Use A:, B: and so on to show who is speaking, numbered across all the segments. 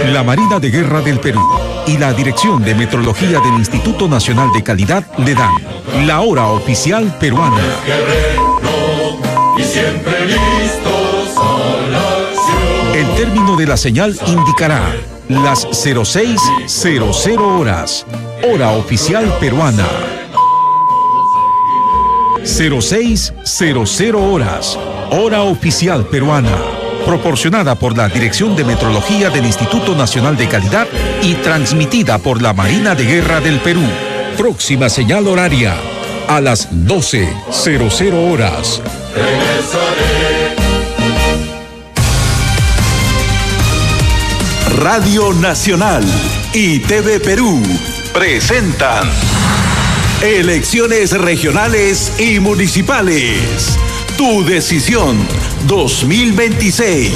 A: La Marina de Guerra del Perú y la Dirección de Metrología del Instituto Nacional de Calidad le dan la hora oficial peruana.
B: Y siempre listos a la acción.
A: El término de la señal indicará las 06:00 horas, hora oficial peruana. 06:00 horas, hora oficial peruana. Proporcionada por la Dirección de Metrología del Instituto Nacional de Calidad y transmitida por la Marina de Guerra del Perú. Próxima señal horaria a las 12:00 horas.
B: Regresaré.
C: Radio Nacional y TV Perú presentan Elecciones Regionales y Municipales. Tu decisión 2026.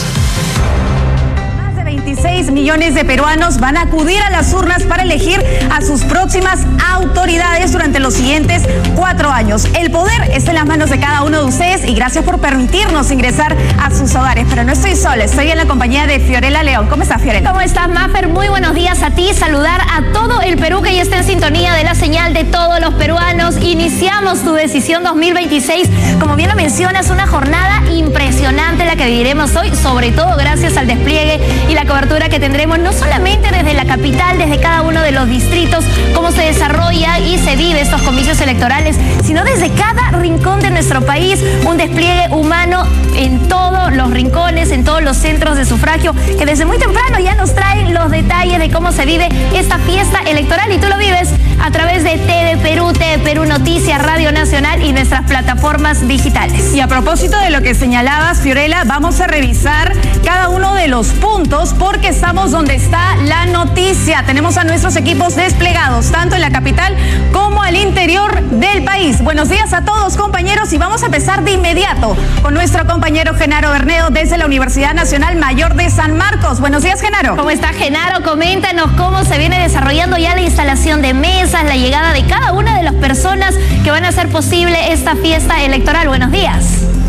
D: Más de 26 millones de peruanos van a acudir a las urnas para elegir a sus próximas autoridades durante los siguientes 4 años. El poder está en las manos de cada uno de ustedes y gracias por permitirnos ingresar a sus hogares. Pero no estoy sola, estoy en la compañía de Fiorella León. ¿Cómo estás, Fiorella?
E: ¿Cómo estás, Mafer? Muy buenos días a ti. Saludar a todo el Perú que ya está en sintonía de la señal de todos los peruanos. Iniciamos Tu Decisión 2026. Como bien lo mencionas, una jornada impresionante la que viviremos hoy, sobre todo gracias al despliegue y la cobertura que tendremos no solamente desde la capital, desde cada uno de los distritos, cómo se desarrolla y se vive estos comicios electorales, sino desde cada rincón de nuestro país, un despliegue humano en todos los rincones, en todos los centros de sufragio, que desde muy temprano ya nos traen los detalles de cómo se vive esta fiesta electoral y tú lo vives a través de TV Perú Noticias, Radio Nacional y nuestras plataformas digitales.
D: Y a propósito de lo que señalabas, Fiorella, vamos a revisar cada uno de los puntos porque estamos donde está la noticia. Tenemos a nuestros equipos desplegados, tanto en la capital como al interior del país. Buenos días a todos, compañeros, y vamos a empezar de inmediato con nuestro compañero Genaro Bernedo desde la Universidad Nacional Mayor de San Marcos. Buenos días, Genaro.
E: ¿Cómo está, Genaro? Coméntanos cómo se viene desarrollando ya la instalación de mesas, la llegada de cada una de las personas que van a hacer posible esta fiesta electoral. Buenos días.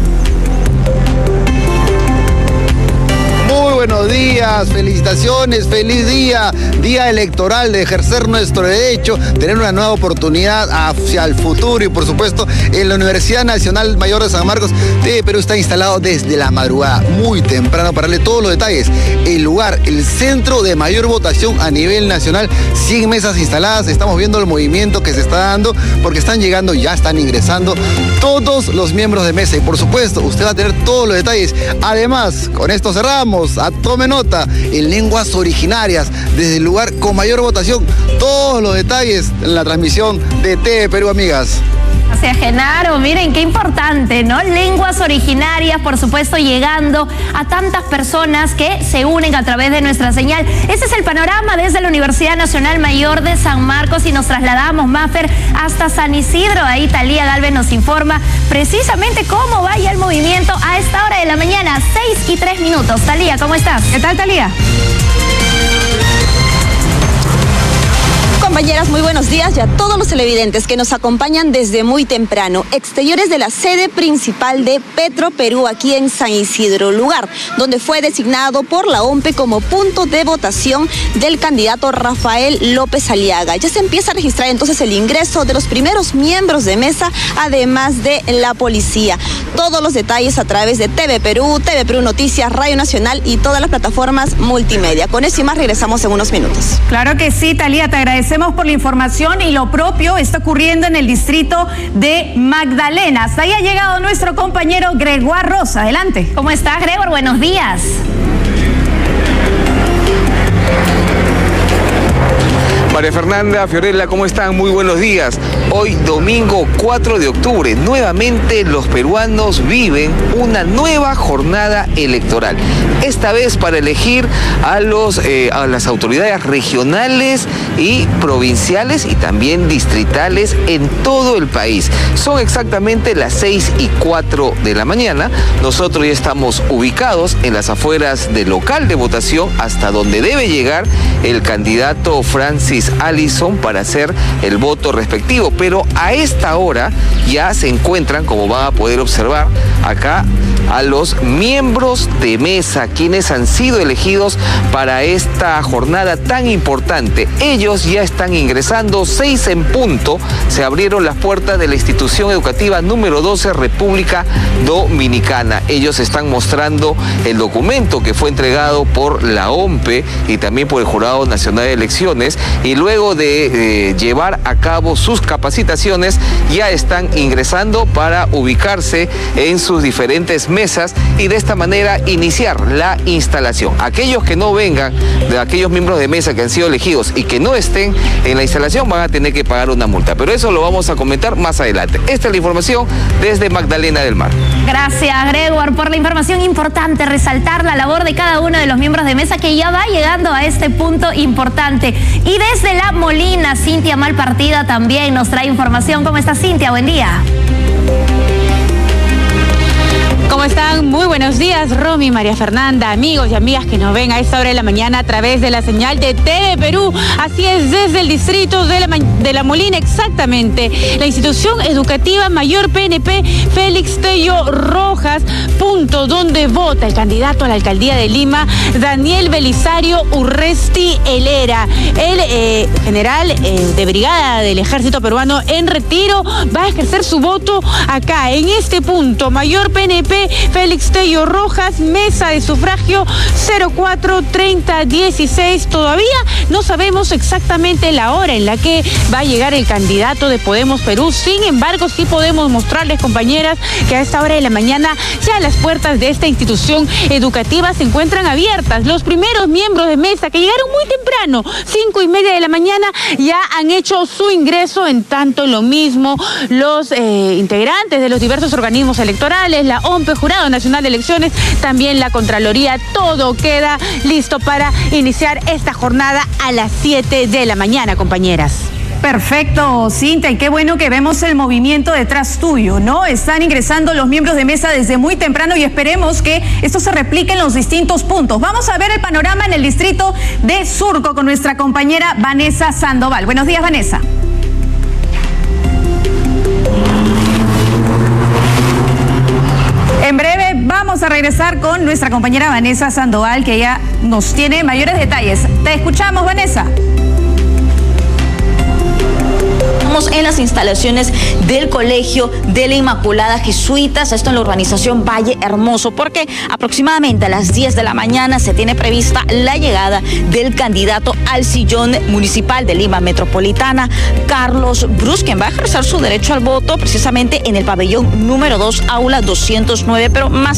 F: Muy buenos días, felicitaciones, feliz día electoral, de ejercer nuestro derecho, tener una nueva oportunidad hacia el futuro y por supuesto en la Universidad Nacional Mayor de San Marcos TV Perú está instalado desde la madrugada, muy temprano, para darle todos los detalles. El lugar, el centro de mayor votación a nivel nacional, 100 mesas instaladas, estamos viendo el movimiento que se está dando porque están llegando, ya están ingresando todos los miembros de mesa y por supuesto usted va a tener todos los detalles. Además, con esto cerramos. Tome nota, en lenguas originarias, desde el lugar con mayor votación, todos los detalles en la transmisión de TV Perú, amigas.
E: Gracias, Genaro. Miren, qué importante, ¿no? Lenguas originarias, por supuesto, llegando a tantas personas que se unen a través de nuestra señal. Ese es el panorama desde la Universidad Nacional Mayor de San Marcos y nos trasladamos, Mafer, hasta San Isidro. Ahí Talía Galvez nos informa precisamente cómo vaya el movimiento a esta hora de la mañana, 6:03. Talía, ¿cómo estás?
D: ¿Qué tal, Talía?
G: Compañeras, muy buenos días y a todos los televidentes que nos acompañan desde muy temprano. Exteriores de la sede principal de Petro Perú aquí en San Isidro, lugar donde fue designado por la OMPE como punto de votación del candidato Rafael López Aliaga. Ya se empieza a registrar entonces el ingreso de los primeros miembros de mesa, además de la policía. Todos los detalles a través de TV Perú Noticias, Radio Nacional y todas las plataformas multimedia. Con eso y más regresamos en unos minutos.
D: Claro que sí, Talía, te agradecemos por la información y lo propio está ocurriendo en el distrito de Magdalena. Hasta ahí ha llegado nuestro compañero Gregoire Rosa. Adelante.
E: ¿Cómo estás, Gregor? Buenos días.
H: María Fernanda, Fiorella, ¿cómo están? Muy buenos días. Hoy, domingo 4 de octubre, nuevamente los peruanos viven una nueva jornada electoral. Esta vez para elegir a las autoridades regionales y provinciales y también distritales en todo el país. Son exactamente las 6:04 de la mañana. Nosotros ya estamos ubicados en las afueras del local de votación hasta donde debe llegar el candidato Francis Allison para hacer el voto respectivo, pero a esta hora ya se encuentran, como van a poder observar acá, a los miembros de mesa, quienes han sido elegidos para esta jornada tan importante. Ellos ya están ingresando, 6 en punto, se abrieron las puertas de la institución educativa número 12, República Dominicana. Ellos están mostrando el documento que fue entregado por la OMPE y también por el Jurado Nacional de Elecciones, y luego de llevar a cabo sus capacitaciones ya están ingresando para ubicarse en sus diferentes mesas y de esta manera iniciar la instalación. Aquellos que no vengan, de aquellos miembros de mesa que han sido elegidos y que no estén en la instalación, van a tener que pagar una multa, pero eso lo vamos a comentar más adelante. Esta es la información desde Magdalena del Mar.
E: Gracias, Gregor, por la información importante, resaltar la labor de cada uno de los miembros de mesa que ya va llegando a este punto importante. Y desde La Molina, Cintia Malpartida también nos trae información. ¿Cómo está, Cintia? Buen día.
I: ¿Cómo están? Muy buenos días, Romy, María Fernanda, amigos y amigas que nos ven a esta hora de la mañana a través de la señal de TV Perú. Así es, desde el distrito de La Molina, exactamente. La institución educativa Mayor PNP Félix Tello Rojas, punto donde vota el candidato a la alcaldía de Lima, Daniel Belisario Urresti Helera. El general de brigada del ejército peruano en retiro va a ejercer su voto acá, en este punto. Mayor PNP Félix Tello Rojas, mesa de sufragio 04-30-16. Todavía no sabemos exactamente la hora en la que va a llegar el candidato de Podemos Perú. Sin embargo, sí podemos mostrarles, compañeras, que a esta hora de la mañana ya las puertas de esta institución educativa se encuentran abiertas. Los primeros miembros de mesa que llegaron muy temprano, 5:30 de la mañana, ya han hecho su ingreso. En tanto, lo mismo los integrantes de los diversos organismos electorales, la OMPE, Jurado Nacional de Elecciones, también la Contraloría. Todo queda listo para iniciar esta jornada a las 7 de la mañana, compañeras.
D: Perfecto, Cintia, y qué bueno que vemos el movimiento detrás tuyo, ¿no? Están ingresando los miembros de mesa desde muy temprano y esperemos que esto se replique en los distintos puntos. Vamos a ver el panorama en el distrito de Surco con nuestra compañera Vanessa Sandoval. Buenos días, Vanessa. En breve vamos a regresar con nuestra compañera Vanessa Sandoval, que ya nos tiene mayores detalles. Te escuchamos, Vanessa.
J: Estamos en las instalaciones del Colegio de la Inmaculada Jesuitas, esto en la urbanización Valle Hermoso, porque aproximadamente a las 10 de la mañana se tiene prevista la llegada del candidato al sillón municipal de Lima Metropolitana, Carlos Brus, quien va a ejercer su derecho al voto precisamente en el pabellón número 2, aula 209, pero más